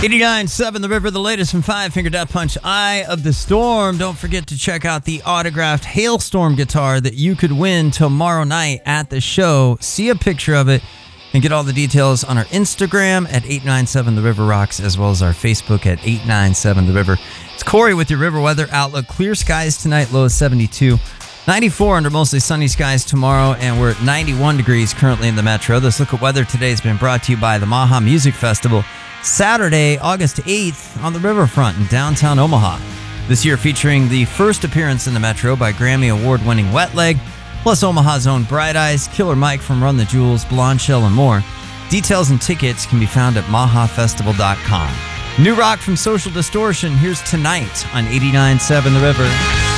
89.7 The River, the latest from Five Finger Death Punch, Eye of the Storm. Don't forget to check out the autographed Hailstorm guitar that you could win tomorrow night at the show. See a picture of it and get all the details on our Instagram at 897 The River Rocks, as well as our Facebook at 897 The River. It's Corey with your River Weather Outlook. Clear skies tonight, low of 72. 94 under mostly sunny skies tomorrow, and we're at 91 degrees currently in the metro. This look at weather today has been brought to you by the Maha Music Festival, Saturday, August 8th on the riverfront in downtown Omaha. This year featuring the first appearance in the metro by Grammy Award-winning Wet Leg, plus Omaha's own Bright Eyes, Killer Mike from Run the Jewels, Blonde Shell, and more. Details and tickets can be found at mahafestival.com. New rock from Social Distortion. Here's Tonight on 89.7 The River.